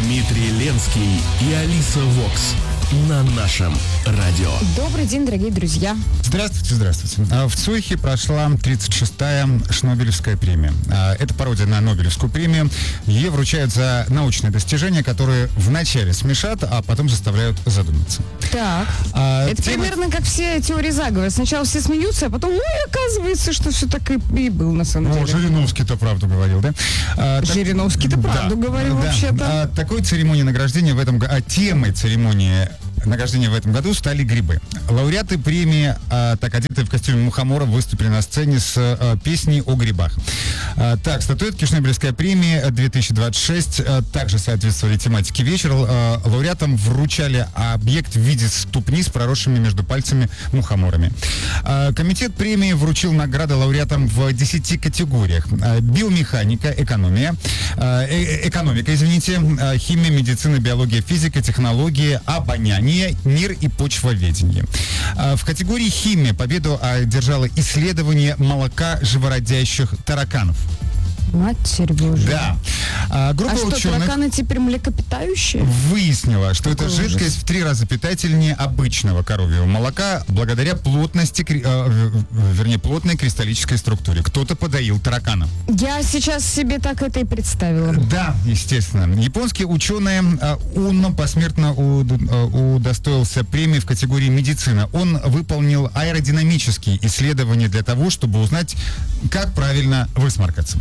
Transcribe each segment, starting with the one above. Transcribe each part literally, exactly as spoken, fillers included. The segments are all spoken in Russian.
Дмитрий Ленский и Алиса Вокс на нашем радио. Добрый день, дорогие друзья. Здравствуйте, здравствуйте. В Цюрихе прошла тридцать шестая Шнобелевская премия. Это пародия на Нобелевскую премию. Ее вручают за научные достижения, которые вначале смешат, а потом заставляют задуматься. Так, а, это тема... примерно как все теории заговора. Сначала все смеются, а потом, ой, оказывается, что все так и, и был на самом деле. О, Жириновский-то правду говорил, да? А, Жириновский-то так... правду да, говорил, да. вообще-то. А, такой церемонии награждения в этом году, а темой церемонии награждения в этом году стали грибы. Лауреаты премии, а, так одетые в костюме мухомора, выступили на сцене с а, песней о грибах. А, так, статуэтки Шнобелевской премии две тысячи двадцать шесть а, также соответствовали тематике вечера. А, лауреатам вручали объект в виде ступни с проросшими между пальцами мухоморами. А, комитет премии вручил награды лауреатам в десяти категориях. А, биомеханика, экономия, а, э, экономика, извините, а, химия, медицина, биология, физика, технологии, обоняние, мир и почвоведение. В категории химия победу одержало исследование молока живородящих тараканов. Матерь Божия. Да. А, группа а что, ученых тараканы теперь млекопитающие? выяснила, что Какой эта ужас. жидкость в три раза питательнее обычного коровьего молока благодаря плотности, э, вернее, плотной кристаллической структуре. Кто-то подоил таракана. Я сейчас себе так это и представила. Да, естественно. Японские ученые э, Уно посмертно уд, э, удостоился премии в категории медицина. Он выполнил аэродинамические исследования для того, чтобы узнать, как правильно высморкаться.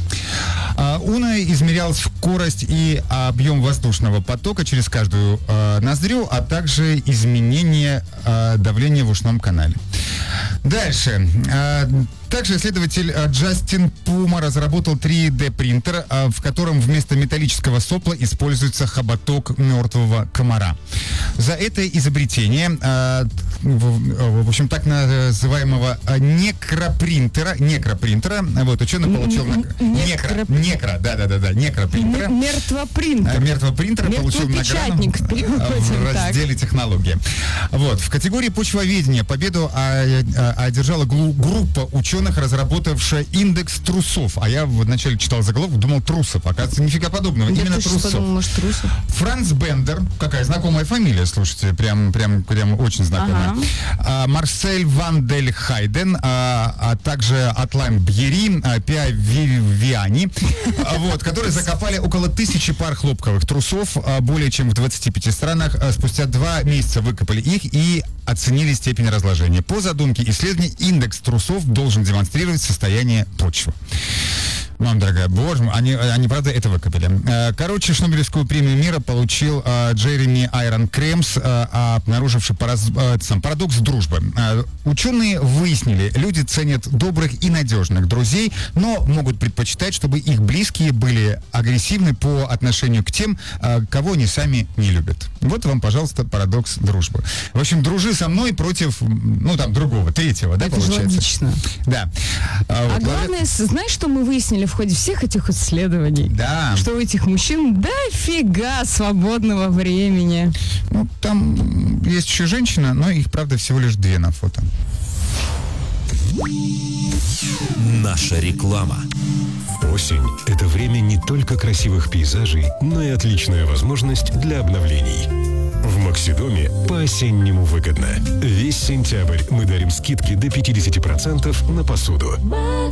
Уно измерял скорость и объем воздушного потока через каждую э, ноздрю, а также изменение э, давления в ушном канале. Дальше. Э, также исследователь э, Джастин Пума разработал три дэ принтер, э, в котором вместо металлического сопла используется хоботок мертвого комара. За это изобретение, э, в, в общем, так называемого некропринтера, некропринтера, вот, ученый получил... Некро, некро, да-да-да, некропринтера. Мертвопринтер. Мертвопринтера получил награду в разделе технологии. Вот. В категории почвоведения победу одержала группа ученых, разработавшая индекс трусов. А я вначале читал заголовок, думал трусов. Оказывается, нифига подобного. Да именно ты трусов. Что, думал, может, трусов? Франц Бендер, какая знакомая фамилия, слушайте, прям, прям, прям очень знакомая. Ага. А, Марсель Ван дель Хайден, а, а также Атлан Бьери, а, Пиа Виани, а, вот, которые закопали около тысячи пар хлопковых трусов, а, более чем в двадцати пяти странах. А, спустя два месяца выкопали их и оценили степень разложения. По задумке исследования, индекс трусов должен демонстрировать состояние почвы. Мам, дорогая, боже мой, они, они правда это выкопали. Короче, Шнобелевскую премию мира получил э, Джереми Айрон Кремс, э, обнаруживший параз, э, сам парадокс дружбы. Э, ученые выяснили, люди ценят добрых и надежных друзей, но могут предпочитать, чтобы их близкие были агрессивны по отношению к тем, э, кого они сами не любят. Вот вам, пожалуйста, парадокс дружбы. В общем, дружи со мной против, ну, там, другого, третьего, да, это получается? Это же логично. Да. А, вот, главное, лауреат... знаешь, что мы выяснили в ходе всех этих исследований? Да. Что у этих мужчин дофига свободного времени. Ну, там есть еще женщина, но их, правда, всего лишь две на фото. Наша реклама. Осень – это время не только красивых пейзажей, но и отличная возможность для обновлений. В Максидоме по-осеннему выгодно. Весь сентябрь мы дарим скидки до пятьдесят процентов на посуду.